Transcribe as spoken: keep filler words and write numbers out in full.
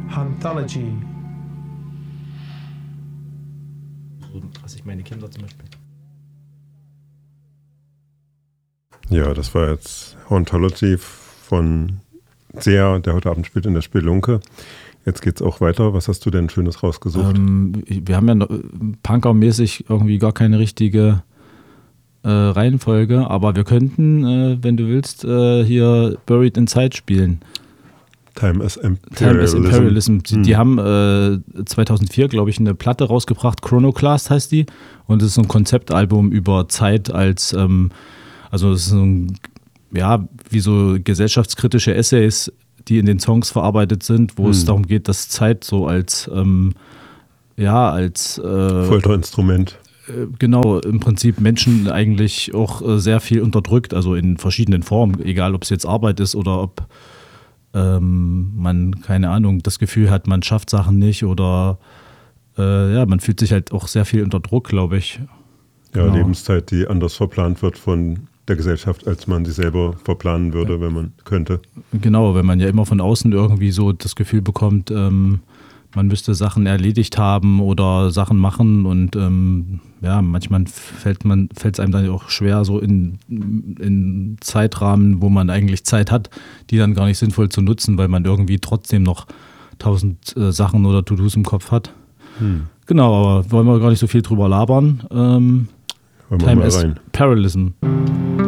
Anthology. Was ich meine Kinder zum Beispiel. Ja, das war jetzt Hauntology von Sehr, der heute Abend spielt in der Spelunke. Jetzt geht's auch weiter. Was hast du denn Schönes rausgesucht? Ähm, wir haben ja noch, Punker-mäßig irgendwie gar keine richtige äh, Reihenfolge, aber wir könnten, äh, wenn du willst, äh, hier Buried Inside spielen. Time as Imperialism. Time as Imperialism. Die, hm. die haben äh, zweitausendvier, glaube ich, eine Platte rausgebracht. Chronoclast heißt die. Und es ist ein Konzeptalbum über Zeit als, ähm, also es ist so ein, ja, wie so gesellschaftskritische Essays, die in den Songs verarbeitet sind, wo hm. es darum geht, dass Zeit so als, ähm, ja, als äh, Folterinstrument. Äh, genau, im Prinzip Menschen eigentlich auch äh, sehr viel unterdrückt, also in verschiedenen Formen, egal ob es jetzt Arbeit ist oder ob ähm, man, keine Ahnung, das Gefühl hat, man schafft Sachen nicht oder äh, ja, man fühlt sich halt auch sehr viel unter Druck, glaube ich. Ja, Genau. Lebenszeit, die anders verplant wird von der Gesellschaft, als man sie selber verplanen würde, ja. wenn man könnte. Genau, wenn man ja immer von außen irgendwie so das Gefühl bekommt, ähm, man müsste Sachen erledigt haben oder Sachen machen und ähm, ja, manchmal fällt man fällt es einem dann auch schwer, so in, in Zeitrahmen, wo man eigentlich Zeit hat, die dann gar nicht sinnvoll zu nutzen, weil man irgendwie trotzdem noch tausend äh, Sachen oder To-Dos im Kopf hat. Hm. Genau, aber wollen wir gar nicht so viel drüber labern. Ähm, Time as Parallelism.